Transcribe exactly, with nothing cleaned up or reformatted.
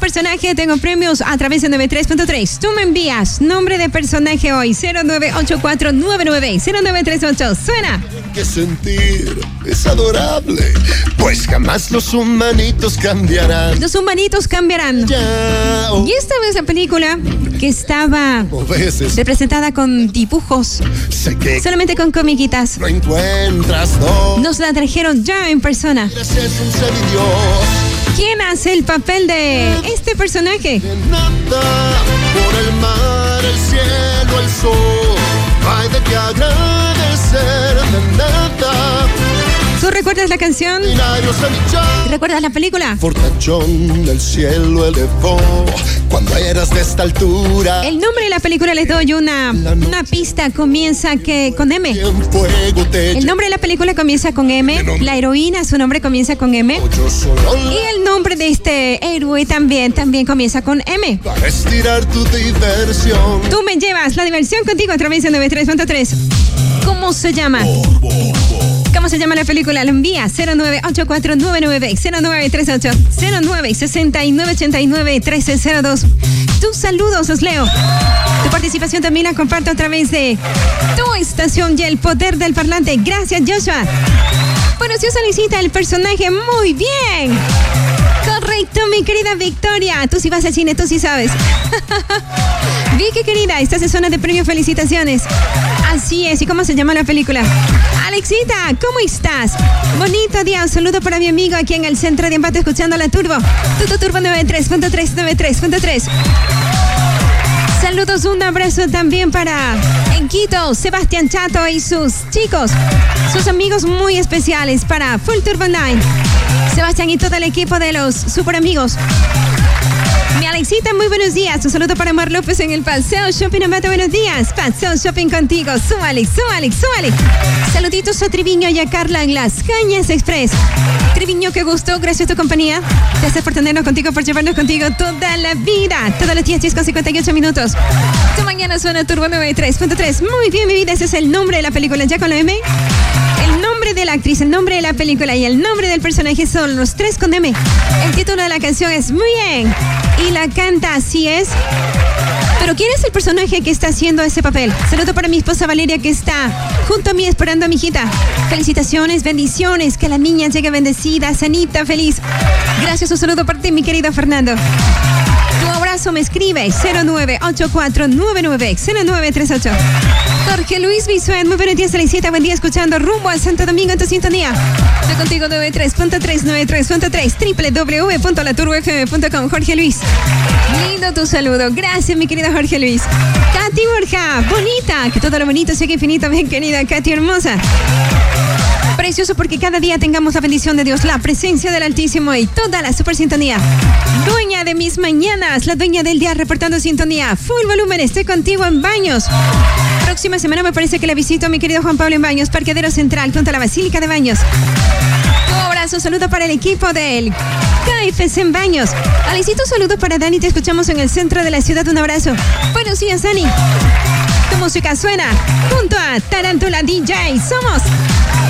personaje, tengo premios a través de noventa y tres punto tres. Tú me envías nombre de personaje hoy, cero nueve ocho cuatro nueve nueve cero nueve tres ocho. Suena. Que sentir es adorable, pues jamás los humanitos cambiarán. Los humanitos cambiarán. Ya, oh, Y esta vez la película que estaba como veces representada con dibujos, sé que solamente con comiquitas, no encuentras dos. nos la trajeron ya en persona. Es un semidios ¿Quién hace el papel de este personaje? que nada por el mar, el cielo, el sol. Hay de qué agradecer de nada. ¿Tú recuerdas la canción? Binario semichar. ¿Recuerdas la película? Fortachón del cielo elevó cuando eras de esta altura. El nombre de la película les doy una, una pista, comienza que con M. En fuego te El nombre de la película comienza con M, la heroína, su nombre comienza con M. llevo yo solo Y el nombre de este héroe también, también comienza con M. para estirar tu diversión. Tú me llevas la diversión contigo a través de noventa y tres punto tres. ¿Cómo se llama? ¿Cómo se llama la película? Lo envía cero nueve ocho cuatro nueve nueve cero nueve tres ocho cero nueve seis nueve ocho nueve uno tres cero dos. Tus saludos los leo. Tu participación también la comparto a través de tu estación y el poder del parlante. Gracias, Joshua. Bueno, si solicita el personaje, muy bien. Correcto, mi querida Victoria. Tú sí vas al cine, tú sí sabes. Vicky, querida, estás en zona de premio. Felicitaciones. Así es. ¿Y cómo se llama la película? Alexita, ¿cómo estás? Bonito día. Un saludo para mi amigo aquí en el centro de empate escuchando la Turbo. Tuto Turbo noventa y tres punto tres, noventa y tres punto tres. Saludos, un abrazo también para en Quito, Sebastián Chato y sus chicos, sus amigos muy especiales para Full Turbo Nine. Sebastián y todo el equipo de los super amigos. Mi Alexita, muy buenos días. Un saludo para Mar López en el Paseo Shopping Amate. Buenos días. Paseo Shopping contigo. Súbale, súbale, súbale. Saluditos a Triviño y a Carla en las Cañas Express. Triviño, qué gusto. Gracias a tu compañía. Gracias por tenernos contigo, por llevarnos contigo toda la vida. Todos los días, diez con cincuenta y ocho minutos. Tu mañana suena Turbo noventa y tres punto tres. Muy bien, mi vida. Ese es el nombre de la película. Ya con la M. El nombre de la actriz, el nombre de la película y el nombre del personaje son los tres con M. El título de la canción es Muy bien. Y la canta Así es. Pero ¿quién es el personaje que está haciendo ese papel? Saludo para mi esposa Valeria, que está junto a mí esperando a mi hijita. Felicitaciones, bendiciones, que la niña llegue bendecida, sanita, feliz. Gracias, un saludo para ti, mi querido Fernando. Tu abrazo me escribe cero nueve ocho cuatro nueve nueve cero nueve tres ocho. Jorge Luis Bisuet, muy buenos días, Felicita, buen día escuchando rumbo al Santo Domingo en tu sintonía. Estoy contigo noventa y tres punto tres, noventa y tres punto tres, doble u doble u doble u punto la turbo f m punto com. Jorge Luis, lindo tu saludo, gracias mi querido Jorge Luis. Katy Borja, bonita, que todo lo bonito sea infinito, bien querida Katy hermosa. Precioso porque cada día tengamos la bendición de Dios, la presencia del Altísimo y toda la super sintonía. Dueña de mis mañanas, la dueña del día reportando sintonía. Full volumen, estoy contigo en Baños. Próxima semana me parece que la visito a mi querido Juan Pablo en Baños, Parquedero Central, junto a la Basílica de Baños. Un abrazo, saludo para el equipo del K F C en Baños. Alicito, saludo para Dani, te escuchamos en el centro de la ciudad, un abrazo. Buenos días, Dani. Tu música suena junto a Tarántula D J. Somos